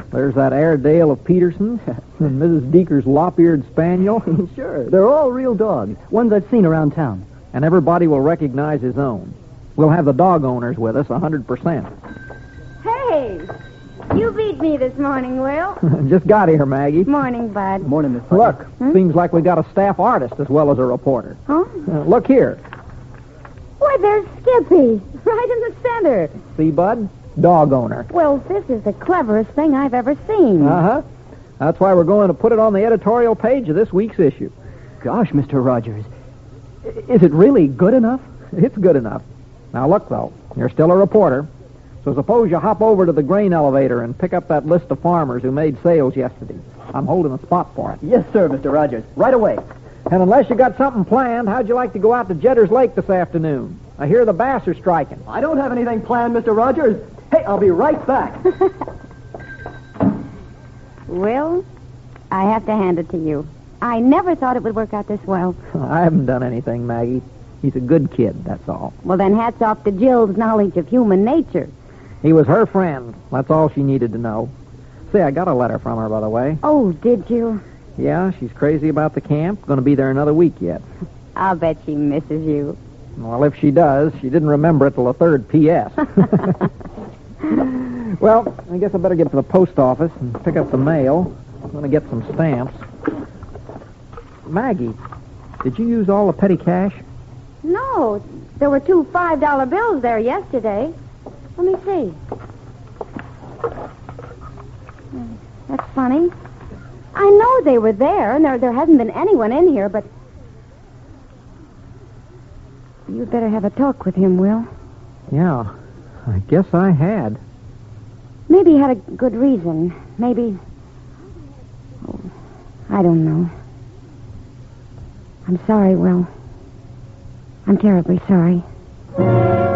There's that Airedale of Peterson's and Mrs. Deeker's lop-eared spaniel. Sure, they're all real dogs, ones I've seen around town. And everybody will recognize his own. We'll have the dog owners with us 100%. Hey, you beat me this morning, Will. Just got here, Maggie. Morning, Bud. Morning, Miss Look, seems like we got a staff artist as well as a reporter. Huh? Look here. Why, there's Skippy, right in the center. See, Bud? Dog owner. Well, this is the cleverest thing I've ever seen. Uh-huh. That's why we're going to put it on the editorial page of this week's issue. Gosh, Mr. Rogers. Is it really good enough? It's good enough. Now, look, though. You're still a reporter. So suppose you hop over to the grain elevator and pick up that list of farmers who made sales yesterday. I'm holding a spot for it. Yes, sir, Mr. Rogers. Right away. And unless you got something planned, how'd you like to go out to Jedder's Lake this afternoon? I hear the bass are striking. I don't have anything planned, Mr. Rogers. Hey, I'll be right back. Will, I have to hand it to you. I never thought it would work out this well. I haven't done anything, Maggie. He's a good kid, that's all. Well, then hats off to Jill's knowledge of human nature. He was her friend. That's all she needed to know. Say, I got a letter from her, by the way. Oh, did you? Yeah, she's crazy about the camp. Going to be there another week yet. I'll bet she misses you. Well, if she does, she didn't remember it till the third P.S. Well, I guess I better get to the post office and pick up the mail. I'm going to get some stamps. Maggie, did you use all the petty cash? No, there were 2 $5 bills there yesterday. Let me see. That's funny. I know they were there, and there hasn't been anyone in here, but... You'd better have a talk with him, Will. Yeah, I guess I had. Maybe he had a good reason. Maybe... Oh, I don't know. I'm sorry, Will. I'm terribly sorry.